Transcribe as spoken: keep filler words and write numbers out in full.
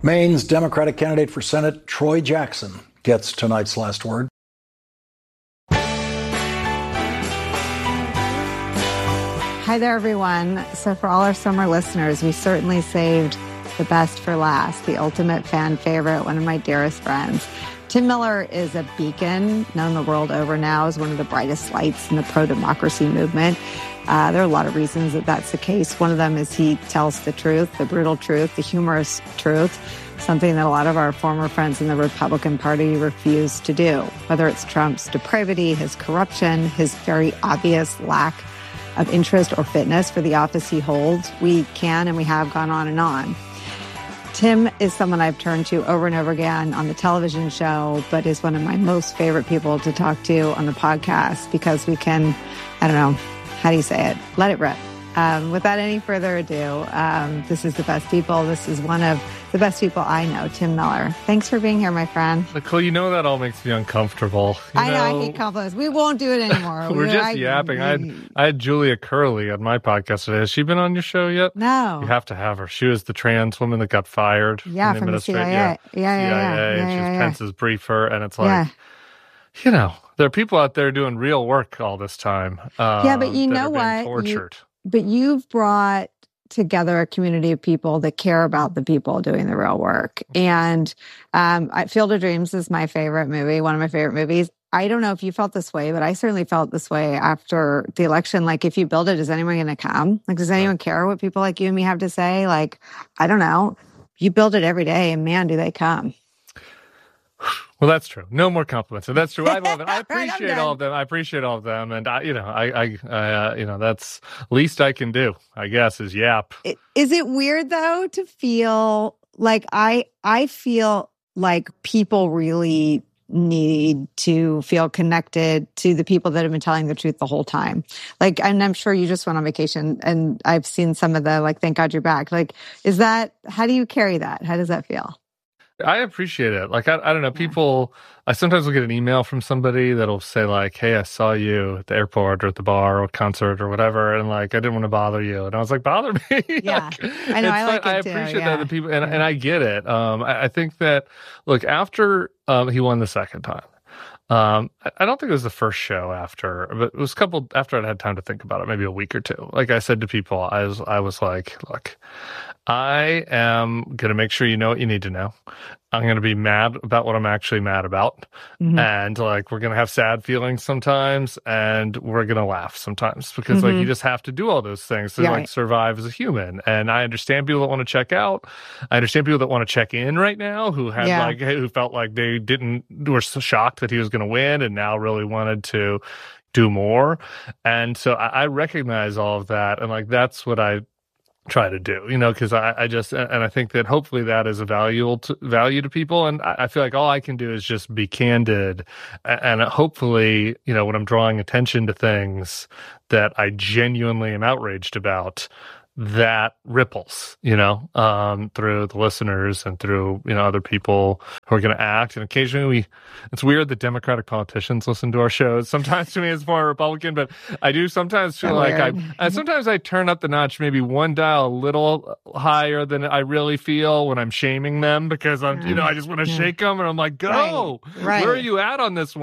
Maine's Democratic candidate for Senate, Troy Jackson, gets tonight's last word. Hi there, everyone. So for all our summer listeners, we certainly saved the best for last, the ultimate fan favorite, one of my dearest friends. Tim Miller is a beacon, known the world over now as one of the brightest lights in the pro-democracy movement. Uh, there are a lot of reasons that that's the case. One of them is he tells the truth, the brutal truth, the humorous truth, something that a lot of our former friends in the Republican Party refuse to do, whether it's Trump's depravity, his corruption, his very obvious lack of interest or fitness for the office he holds. We can and we have gone on and on. Tim is someone I've turned to over and over again on the television show, but is one of my most favorite people to talk to on the podcast because we can, I don't know, how do you say it? Let it rip. Um, without any further ado, um, this is The Best People. This is one of the best people I know, Tim Miller. Thanks for being here, my friend. Nicole, you know that all makes me uncomfortable. You I know, know, I hate compliments. We won't do it anymore. We're we, just I, yapping. I had, I had Julia Curley on my podcast today. Has she been on your show yet? No. You have to have her. She was the trans woman that got fired. Yeah, from the, from the C I A. Yeah, Yeah, yeah, yeah. C I A, yeah, and yeah, she was yeah. Pence's briefer, and it's like, Yeah. you know, there are people out there doing real work all this time. Um, Yeah, but you that know are being what? You- Tortured. But you've brought together a community of people that care about the people doing the real work. And um, I, Field of Dreams is my favorite movie, one of my favorite movies. I don't know if you felt this way, but I certainly felt this way after the election. Like, if you build it, is anyone going to come? Like, does anyone care what people like you and me have to say? Like, I don't know. You build it every day, and man, do they come. Well, that's true. No more compliments. And that's true. I love it. I Right, I'm appreciate done. all of them. I appreciate all of them. And I, you know, I, I, I uh, you know, that's least I can do, I guess, is yap. I- Is it weird though to feel like I I feel like people really need to feel connected to the people that have been telling the truth the whole time. Like, and I'm sure you just went on vacation and I've seen some of the, like, thank God you're back. Like, is that, how do you carry that? How does that feel? I appreciate it. Like, I, I don't know, people, I sometimes will get an email from somebody that'll say like, hey, I saw you at the airport or at the bar or concert or whatever. And like, I didn't want to bother you. And I was like, bother me. Yeah. Like, I know. I like fun. it I too. appreciate Yeah. that. The people, and, and I get it. Um, I, I think that, look, after um, he won the second time, Um, I- I don't think it was the first show after, but it was a couple after I'd had time to think about it, maybe a week or two. Like I said to people, I was, I was like, look, I am going to make sure you know what you need to know. I'm going to be mad about what I'm actually mad about. Mhm. And like, we're going to have sad feelings sometimes and we're going to laugh sometimes because like, Mhm. you just have to do all those things to Yeah, like right. survive as a human. And I understand people that want to check out. I understand people that want to check in right now who had Yeah. like, who felt like they didn't, were so shocked that he was going to win and now really wanted to do more. And so I, I recognize all of that. And like, that's what I try to do, you know, because I, I just, and I think that hopefully that is a valuable to, value to people. And I, I feel like all I can do is just be candid. And hopefully, you know, when I'm drawing attention to things that I genuinely am outraged about, that ripples, you know, um, through the listeners and through, you know, other people who are going to act. And occasionally we, it's weird that Democratic politicians listen to our shows. Sometimes to me it's more Republican, but I do sometimes feel So like I, weird. and sometimes I turn up the notch, maybe one dial a little higher than I really feel when I'm shaming them because I'm, you know, I just want to Yeah. shake them and I'm like, go, Right, right. where are you at on this one?